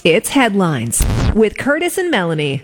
It's Headlines with Curtis and Melanie.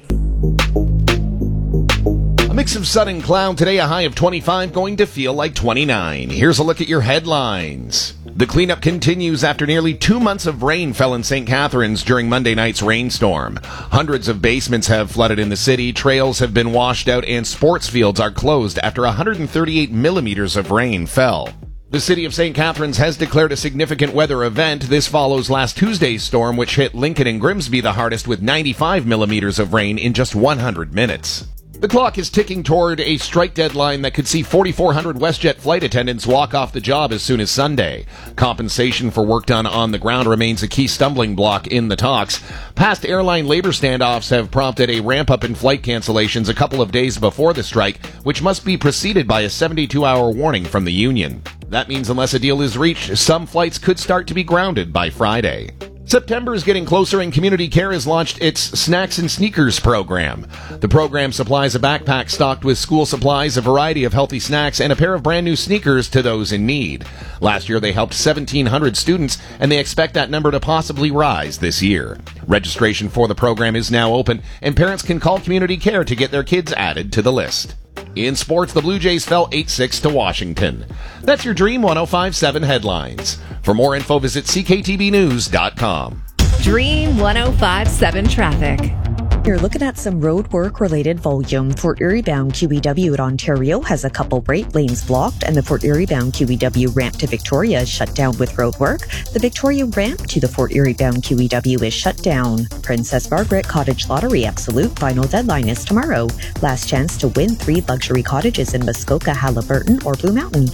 A mix of sun and cloud today, a high of 25, going to feel like 29. Here's a look at your headlines. The cleanup continues after nearly 2 months of rain fell in St. Catharines during Monday night's rainstorm. Hundreds of basements have flooded in the city, trails have been washed out, and sports fields are closed after 138 millimeters of rain fell. The city of St. Catharines has declared a significant weather event. This follows last Tuesday's storm, which hit Lincoln and Grimsby the hardest with 95 millimeters of rain in just 100 minutes. The clock is ticking toward a strike deadline that could see 4,400 WestJet flight attendants walk off the job as soon as Sunday. Compensation for work done on the ground remains a key stumbling block in the talks. Past airline labor standoffs have prompted a ramp-up in flight cancellations a couple of days before the strike, which must be preceded by a 72-hour warning from the union. That means unless a deal is reached, some flights could start to be grounded by Friday. September is getting closer and Community Care has launched its Snacks and Sneakers program. The program supplies a backpack stocked with school supplies, a variety of healthy snacks, and a pair of brand new sneakers to those in need. Last year they helped 1,700 students, and they expect that number to possibly rise this year. Registration for the program is now open, and parents can call Community Care to get their kids added to the list. In sports, the Blue Jays fell 8-6 to Washington. That's your Dream 105.7 headlines. For more info, visit cktvnews.com. Dream 105.7 traffic. You're looking at some road work related volume. Fort Erie bound QEW at Ontario has a couple brake lanes blocked, and the Fort Erie bound QEW ramp to Victoria is shut down with road work. The Victoria ramp to the Fort Erie bound QEW is shut down. Princess Margaret Cottage Lottery Absolute final deadline is tomorrow. Last chance to win 3 luxury cottages in Muskoka, Halliburton, or Blue Mountain.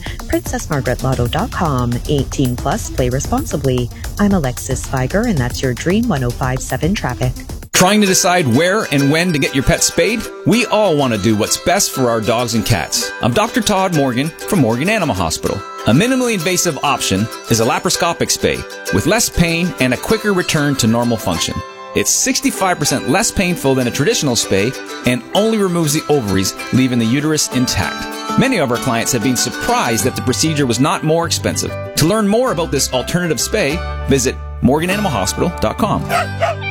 PrincessMargaretLotto.com. 18 plus. Play responsibly. I'm Alexis Feiger, and that's your Dream 105.7 traffic. Trying to decide where and when to get your pet spayed? We all want to do what's best for our dogs and cats. I'm Dr. Todd Morgan from Morgan Animal Hospital. A minimally invasive option is a laparoscopic spay with less pain and a quicker return to normal function. It's 65% less painful than a traditional spay and only removes the ovaries, leaving the uterus intact. Many of our clients have been surprised that the procedure was not more expensive. To learn more about this alternative spay, visit morgananimalhospital.com.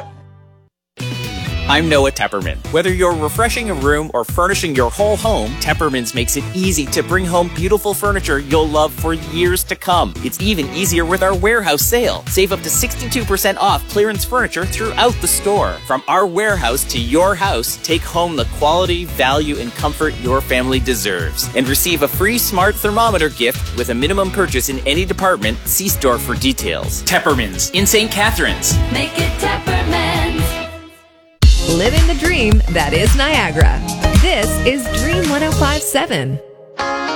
I'm Noah Tepperman. Whether you're refreshing a room or furnishing your whole home, Tepperman's makes it easy to bring home beautiful furniture you'll love for years to come. It's even easier with our warehouse sale. Save up to 62% off clearance furniture throughout the store. From our warehouse to your house, take home the quality, value, and comfort your family deserves. And receive a free smart thermometer gift with a minimum purchase in any department. See store for details. Tepperman's in St. Catharines. Make it Tepperman's. Living the dream that is Niagara. This is Dream 105.7.